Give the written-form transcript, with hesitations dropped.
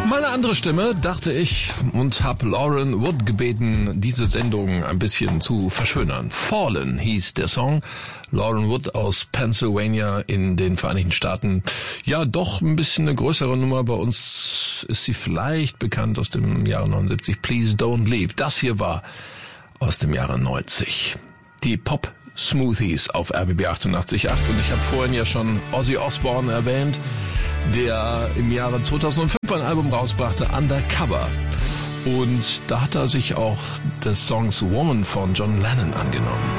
Mal eine andere Stimme, dachte ich, und habe Lauren Wood gebeten, diese Sendung ein bisschen zu verschönern. Fallen hieß der Song. Lauren Wood aus Pennsylvania in den Vereinigten Staaten. Ja, doch ein bisschen eine größere Nummer. Bei uns ist sie vielleicht bekannt aus dem Jahre 79. Please Don't Leave. Das hier war aus dem Jahre 90. Die Pop Smoothies auf RBB 88.8. Und ich habe vorhin ja schon Ozzy Osbourne erwähnt, der im Jahre 2005 ein Album rausbrachte, Undercover. Und da hat er sich auch des Songs Woman von John Lennon angenommen.